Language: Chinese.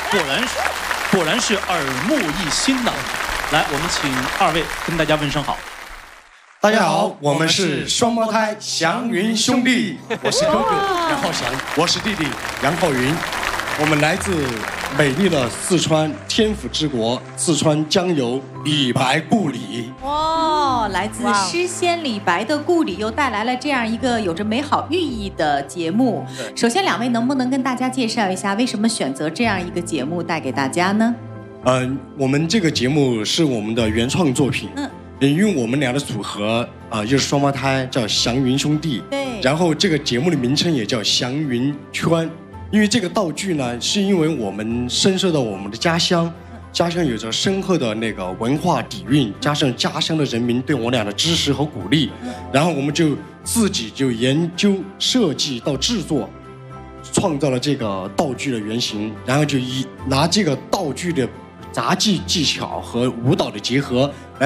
果然是耳目一新呐！来，我们请二位跟大家问声好。 大家好，我们是双胞胎祥云兄弟，我是哥哥杨浩翔，我是弟弟杨浩云，我们来自美丽的四川天府之国，四川江油李白故里。 哇，来自诗仙李白的故里，又带来了这样一个有着美好寓意的节目。首先，两位能不能跟大家介绍一下，为什么选择这样一个节目带给大家呢？ 我们这个节目是我们的原创作品。因为我们俩的组合就是双胞胎，叫祥云兄弟。 对。 然后这个节目的名称也叫祥云圈，因为这个道具呢，是因为我们深受到我们的家乡有着深厚的那个文化底蕴，加上家乡的人民对我俩的支持和鼓励，然后我们就自己就研究设计到制作，创造了这个道具的原型，然后就拿这个道具的杂技技巧和舞蹈的结合，来